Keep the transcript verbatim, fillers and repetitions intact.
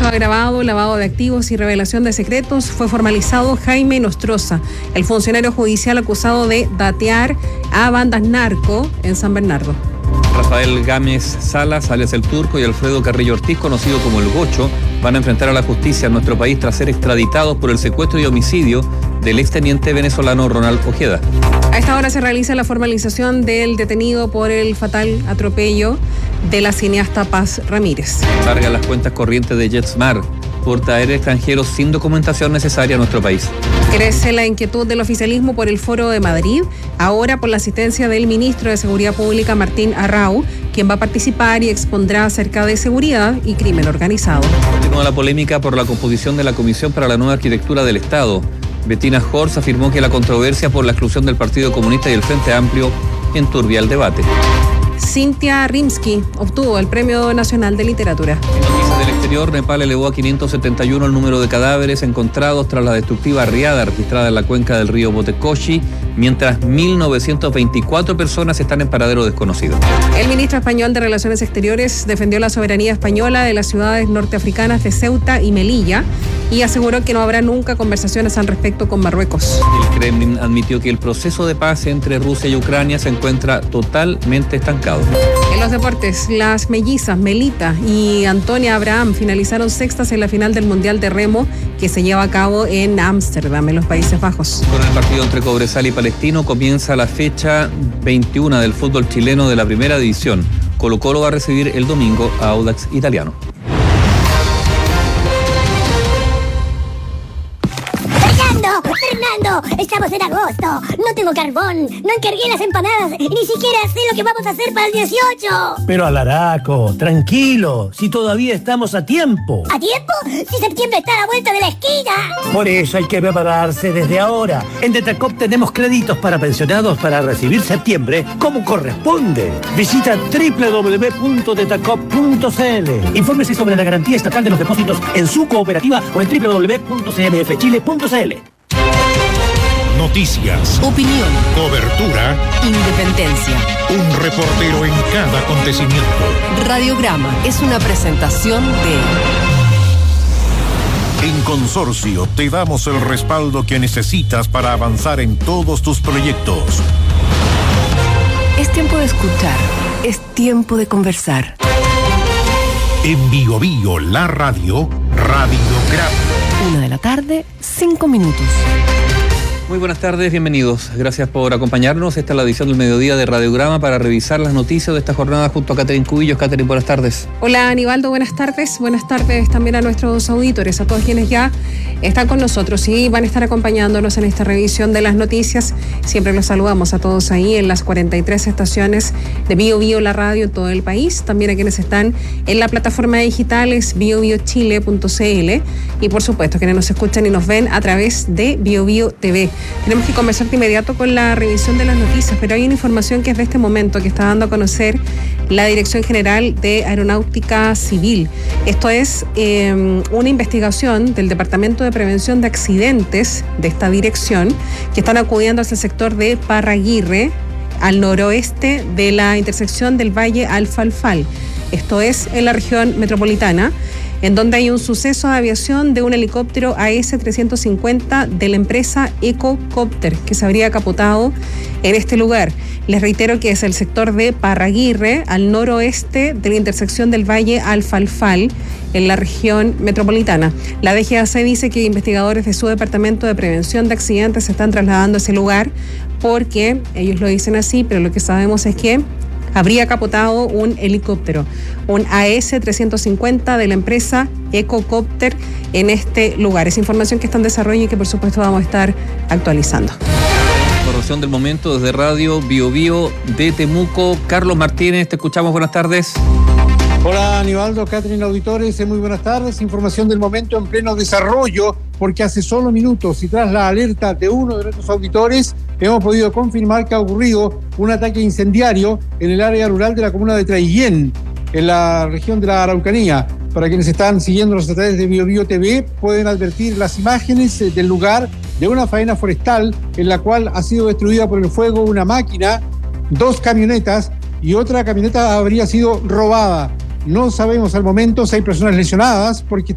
agravado, lavado de activos y revelación de secretos, fue formalizado Jaime Nostroza, el funcionario judicial acusado de datear a bandas narco en San Bernardo. Rafael Gámez Salas, alias El Turco, y Alfredo Carrillo Ortiz, conocido como El Gocho, van a enfrentar a la justicia en nuestro país tras ser extraditados por el secuestro y homicidio del exteniente venezolano Ronald Ojeda. A esta hora se realiza la formalización del detenido por el fatal atropello de la cineasta Paz Ramírez. Largan las cuentas corrientes de JetSmart por traer extranjeros sin documentación necesaria a nuestro país. Crece la inquietud del oficialismo por el Foro de Madrid, ahora por la asistencia del ministro de Seguridad Pública, Martín Arrau, quien va a participar y expondrá acerca de seguridad y crimen organizado. Continúa la polémica por la composición de la Comisión para la Nueva Arquitectura del Estado. Bettina Horst afirmó que la controversia por la exclusión del Partido Comunista y el Frente Amplio enturbia el debate. Cintia Rimsky obtuvo el Premio Nacional de Literatura. En noticias del exterior, Nepal elevó a quinientos setenta y uno el número de cadáveres encontrados tras la destructiva riada registrada en la cuenca del río Botecoshi, mientras mil novecientas veinticuatro personas están en paradero desconocido. El ministro español de Relaciones Exteriores defendió la soberanía española de las ciudades norteafricanas de Ceuta y Melilla y aseguró que no habrá nunca conversaciones al respecto con Marruecos. El Kremlin admitió que el proceso de paz entre Rusia y Ucrania se encuentra totalmente estancado. En los deportes, las mellizas Melita y Antonia Abraham finalizaron sextas en la final del Mundial de Remo que se lleva a cabo en Ámsterdam, en los Países Bajos. Con el partido entre Cobresal y Palestino comienza la fecha veintiuno del fútbol chileno de la primera división. Colo-Colo va a recibir el domingo a Audax Italiano. Fernando, estamos en agosto, no tengo carbón, no encargué las empanadas y ni siquiera sé lo que vamos a hacer para el dieciocho. Pero Alaraco, tranquilo, si todavía estamos a tiempo. ¿A tiempo? Si septiembre está a la vuelta de la esquina. Por eso hay que prepararse desde ahora. En Detacop tenemos créditos para pensionados para recibir septiembre como corresponde. Visita doble u doble u doble u punto detacop punto c l. Infórmese sobre la garantía estatal de los depósitos en su cooperativa o en doble u doble u doble u punto c m f chile punto c l. Noticias, opinión, cobertura, independencia. Un reportero en cada acontecimiento. Radiograma es una presentación de... En Consorcio te damos el respaldo que necesitas para avanzar en todos tus proyectos. Es tiempo de escuchar, es tiempo de conversar. En Bio Bio, la radio, Radiograma. Una de la tarde, cinco minutos. Muy buenas tardes, bienvenidos. Gracias por acompañarnos. Esta es la edición del mediodía de Radiograma para revisar las noticias de esta jornada junto a Catherine Cubillos. Catherine, buenas tardes. Hola, Aníbaldo, buenas tardes. Buenas tardes también a nuestros auditores, a todos quienes ya están con nosotros y van a estar acompañándonos en esta revisión de las noticias. Siempre los saludamos a todos ahí en las cuarenta y tres estaciones de Bio Bio, la radio en todo el país. También a quienes están en la plataforma digital es bio bio chile punto c l y por supuesto quienes nos escuchan y nos ven a través de Bio Bio T V. Tenemos que conversar de inmediato con la revisión de las noticias, pero hay una información que es de este momento que está dando a conocer la Dirección General de Aeronáutica Civil. Esto es eh, una investigación del Departamento de Prevención de Accidentes de esta dirección que están acudiendo hacia el sector de Parraguirre, al noroeste de la intersección del Valle Alfalfal. Esto es en la región metropolitana, en donde hay un suceso de aviación de un helicóptero A S trescientos cincuenta de la empresa Ecocopter, que se habría capotado en este lugar. Les reitero que es el sector de Parraguirre, al noroeste de la intersección del Valle Alfalfal, en la región metropolitana. La D G A C dice que investigadores de su Departamento de Prevención de Accidentes se están trasladando a ese lugar porque, ellos lo dicen así, pero lo que sabemos es que habría capotado un helicóptero, un A S trescientos cincuenta de la empresa Ecocopter en este lugar. Es información que está en desarrollo y que por supuesto vamos a estar actualizando. Información del momento desde Radio Bio Bio de Temuco. Carlos Martínez, te escuchamos, buenas tardes. Hola Aníbaldo, Catherine, auditores, muy buenas tardes. Información del momento en pleno desarrollo, porque hace solo minutos y tras la alerta de uno de nuestros auditores, hemos podido confirmar que ha ocurrido un ataque incendiario en el área rural de la comuna de Traillén, en la región de la Araucanía. Para quienes están siguiéndonos a través de Bio Bio T V, pueden advertir las imágenes del lugar de una faena forestal en la cual ha sido destruida por el fuego una máquina, dos camionetas y otra camioneta habría sido robada. No sabemos al momento si hay personas lesionadas porque